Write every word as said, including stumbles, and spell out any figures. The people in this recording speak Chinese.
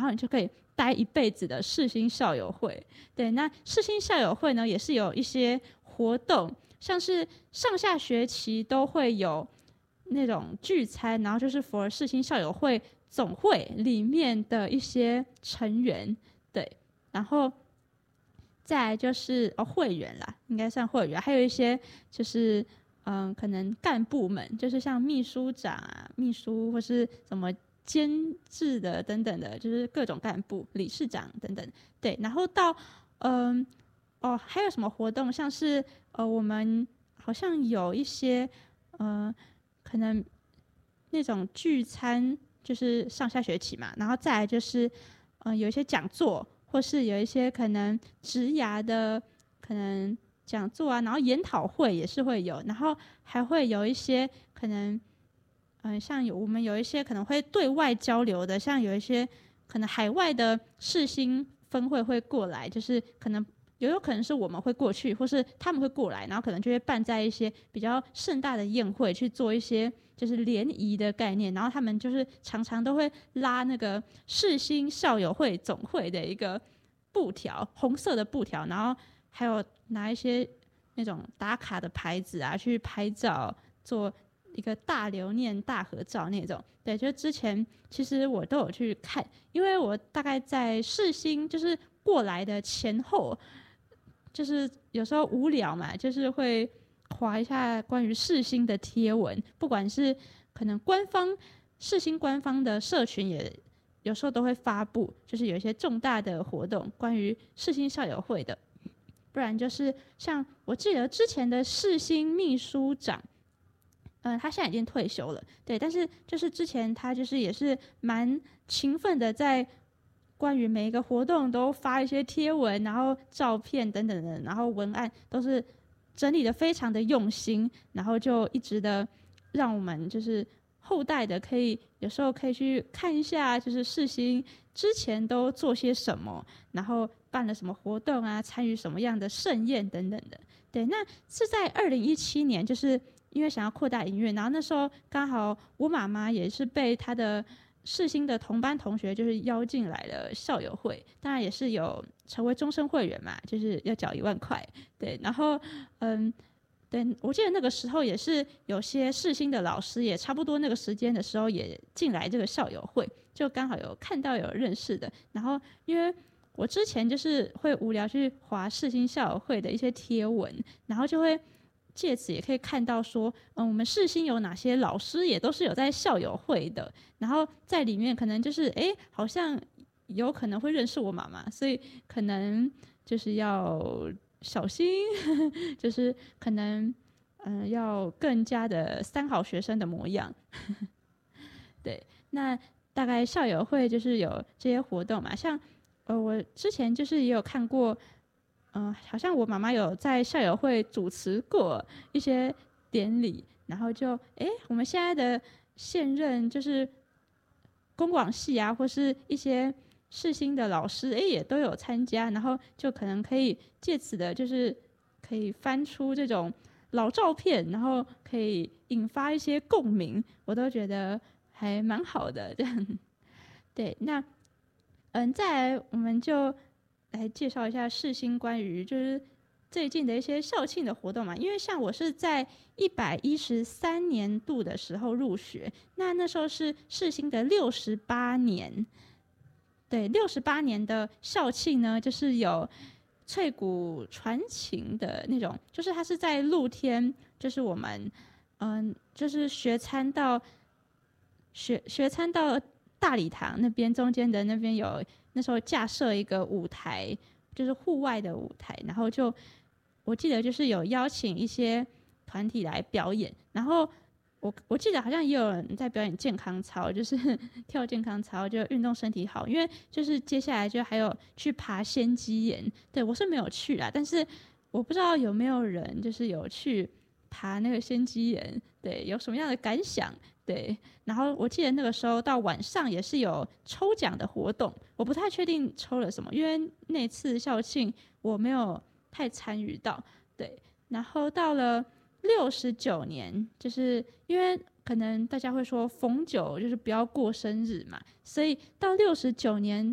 后你就可以待一辈子的世新校友会。对，那世新校友会呢，也是有一些活动，像是上下学期都会有那种聚餐，然后就是 for 世新校友会总会里面的一些成员，对，然后再来就是哦会员啦，应该算会员，还有一些就是嗯可能干部们，就是像秘书长啊、秘书或是什么监制的等等的，就是各种干部、理事长等等，对，然后到嗯哦还有什么活动，像是呃我们好像有一些呃可能那种聚餐，就是上下学期嘛，然后再来就是呃有一些讲座。或是有一些可能职涯的可能讲座啊，然后研讨会也是会有，然后还会有一些可能，嗯、呃，像有我们有一些可能会对外交流的，像有一些可能海外的世新分会会过来，就是可能有有可能是我们会过去，或是他们会过来，然后可能就会办在一些比较盛大的宴会去做一些。就是联谊的概念，然后他们就是常常都会拉那个世新校友会总会的一个布条，红色的布条，然后还有拿一些那种打卡的牌子啊去拍照，做一个大留念大合照那种。对，就之前其实我都有去看，因为我大概在世新就是过来的前后，就是有时候无聊嘛，就是会滑一下关于世新的贴文，不管是可能官方世新官方的社群也有时候都会发布，就是有一些重大的活动关于世新校友会的，不然就是像我记得之前的世新秘书长，嗯、呃，他现在已经退休了，对，但是就是之前他就是也是蛮勤奋的在。关于每一个活动都发一些贴文，然后照片等等的，然后文案都是整理的非常的用心，然后就一直的让我们就是后代的可以有时候可以去看一下，就是世新之前都做些什么，然后办了什么活动啊，参与什么样的盛宴等等的。对，那是在二零一七年，就是因为想要扩大营运，然后那时候刚好我妈妈也是被她的世新的同班同学就是邀进来了校友会，当然也是有成为终身会员嘛，就是要缴一万块。对，然后嗯，对，我记得那个时候也是有些世新的老师也差不多那个时间的时候也进来这个校友会，就刚好有看到有认识的。然后因为我之前就是会无聊去滑世新校友会的一些贴文，然后就会。借此也可以看到说，嗯，我们世新有哪些老师也都是有在校友会的，然后在里面可能就是，哎，好像有可能会认识我妈妈，所以可能就是要小心，就是可能，嗯、呃，要更加的三好学生的模样。对，那大概校友会就是有这些活动嘛，像，呃，我之前就是也有看过。嗯、呃，好像我妈妈有在校友会主持过一些典礼，然后就哎，我们现在的现任就是公广系啊，或是一些世新的老师，哎，也都有参加，然后就可能可以借此的，就是可以翻出这种老照片，然后可以引发一些共鸣，我都觉得还蛮好的。这样，对，那嗯，再来我们就。来介绍一下世新关于就是最近的一些校庆的活动嘛，因为像我是在一百一十三年度的时候入学，那那时候是世新的六十八年，对，六十八年的校庆呢，就是有翠谷传情的那种，就是它是在露天，就是我们嗯，就是学餐到学学餐到大礼堂那边中间的那边有。那时候架设一个舞台，就是户外的舞台，然后就我记得就是有邀请一些团体来表演，然后我我记得好像也有人在表演健康操，就是跳健康操，就运动身体好，因为就是接下来就还有去爬仙鸡岩，对我是没有去啦，但是我不知道有没有人就是有去爬那个仙鸡岩，对，有什么样的感想？对，然后我记得那个时候到晚上也是有抽奖的活动，我不太确定抽了什么，因为那次校庆我没有太参与到。对，然后到了六十九年，就是因为可能大家会说逢九就是不要过生日嘛，所以到六十九年